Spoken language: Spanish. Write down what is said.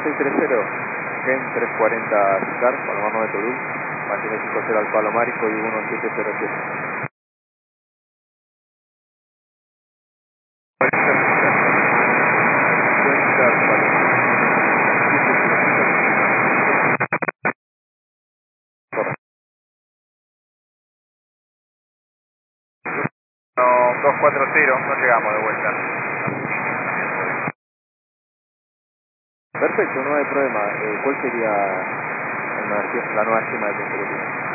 630, GEN 340 Cicar, Palomar 9 Turul, mantiene 50 al Palomar y código 1707. No, 240, no llegamos de vuelta. Perfecto, no hay problema. ¿Cuál sería la nueva estima de temperatura?